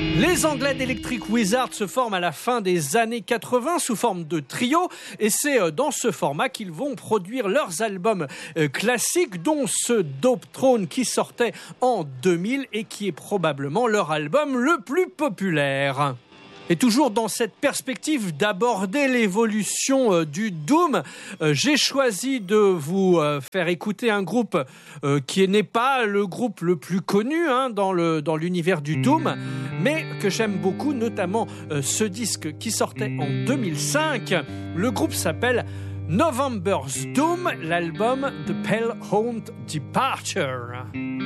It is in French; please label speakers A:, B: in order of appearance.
A: Les Anglais d'Electric Wizard se forment à la fin des années 80 sous forme de trio et c'est dans ce format qu'ils vont produire leurs albums classiques, dont ce Dope Throne qui sortait en 2000 et qui est probablement leur album le plus populaire. Et toujours dans cette perspective d'aborder l'évolution du Doom, j'ai choisi de vous faire écouter un groupe qui n'est pas le groupe le plus connu dans l'univers du Doom, mais que j'aime beaucoup, notamment ce disque qui sortait en 2005. Le groupe s'appelle November's Doom, l'album The Pale Haunt Departure.